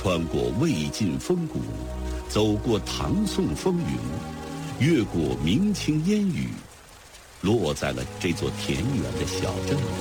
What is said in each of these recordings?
穿过魏晋风骨，走过唐宋风云，越过明清烟雨，落在了这座田园的小镇里。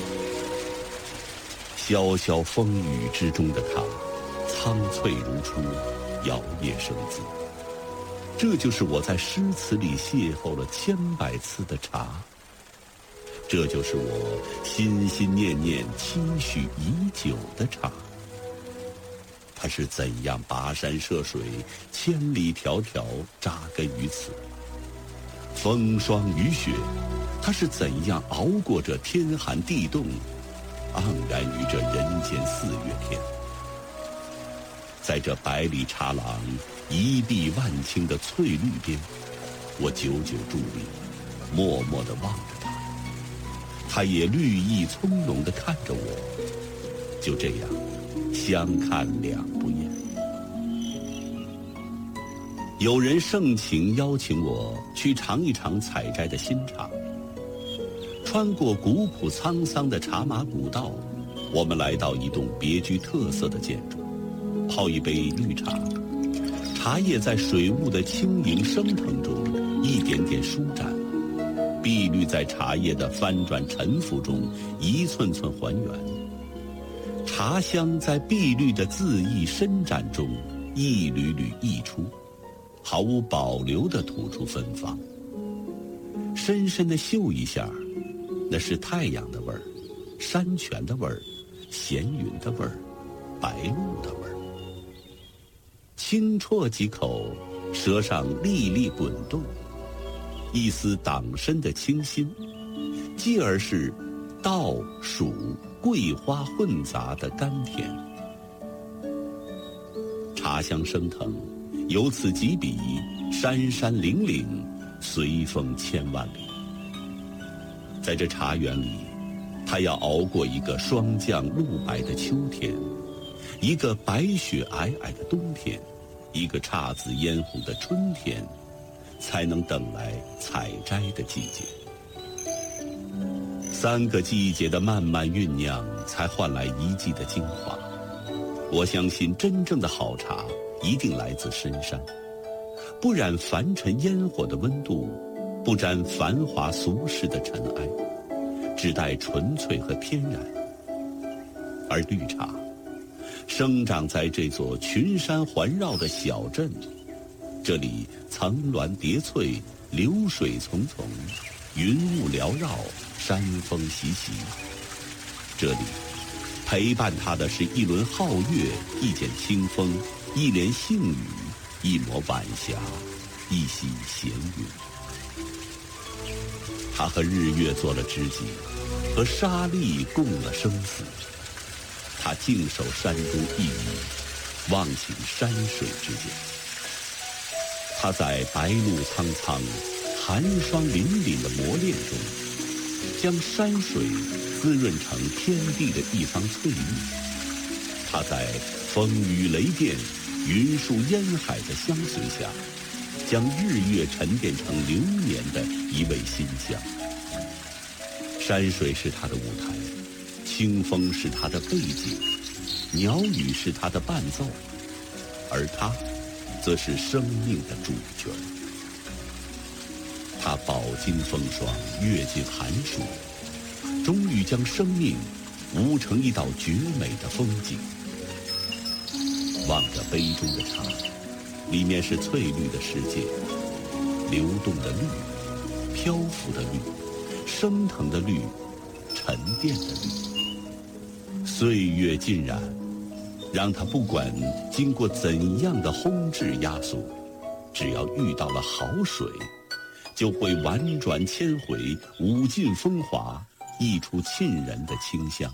潇潇风雨之中的他，苍翠如初，摇曳生姿。这就是我在诗词里邂逅了千百次的茶，这就是我心心念念期许已久的茶。它是怎样跋山涉水，千里迢迢扎根于此？风霜雨雪，它是怎样熬过这天寒地冻，盎然于这人间四月天？在这百里茶廊一碧万顷的翠绿边，我久久伫立，默默地望着他，他也绿意葱茏地看着我，就这样相看两不厌。有人盛情邀请我去尝一尝采摘的新茶。穿过古朴沧桑的茶马古道，我们来到一栋别具特色的建筑，泡一杯绿茶。茶叶在水雾的轻盈升腾中一点点舒展，碧绿在茶叶的翻转沉浮中一寸寸还原，茶香在碧绿的恣意伸展中一缕缕溢出，毫无保留地吐出芬芳。深深地嗅一下，那是太阳的味儿，山泉的味儿，闲云的味儿，白露的味儿。轻啜几口，舌上粒粒滚动，一丝党参的清新，继而是稻黍桂花混杂的甘甜。茶香升腾，由此及彼，山山岭岭，随风千万里。在这茶园里，他要熬过一个霜降露白的秋天，一个白雪皑皑的冬天，一个姹紫嫣红的春天，才能等来采摘的季节。3个季节的漫漫酝酿，才换来一季的精华。我相信真正的好茶一定来自深山，不染凡尘烟火的温度，不沾繁华俗世的尘埃，只带纯粹和天然。而绿茶生长在这座群山环绕的小镇，这里层峦叠翠，流水淙淙，云雾缭绕，山风习习。这里陪伴他的是一轮皓月，一剪清风，一帘杏雨，一抹晚霞，一袭闲云。他和日月做了知己，和沙砾共了生死。他静守山中一隅，忘情山水之间。他在白露苍苍，寒霜凛凛的磨练中，将山水滋润成天地的一方翠绿。他在风雨雷电、云树烟海的相随下，将日月沉淀成流年的一味馨香。山水是他的舞台，清风是他的背景，鸟语是他的伴奏，而他则是生命的主角。他饱经风霜，阅尽寒暑，终于将生命舞成一道绝美的风景。望着杯中的茶，里面是翠绿的世界，流动的绿，漂浮的绿，升腾的绿，沉淀的绿。岁月浸染，让它不管经过怎样的烘制压缩，只要遇到了好水，就会婉转千回，舞尽风华，溢出沁人的清香。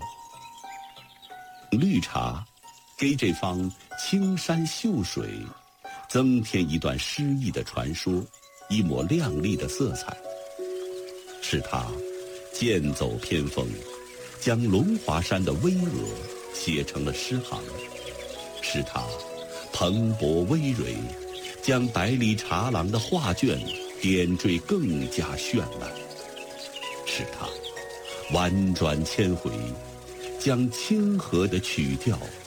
绿茶给这方青山秀水增添一段诗意的传说，一抹亮丽的色彩。是他剑走偏锋，将龙华山的巍峨写成了诗行；是他蓬勃葳蕤，将百里茶廊的画卷点缀更加绚烂；是他婉转千回，将清和的曲调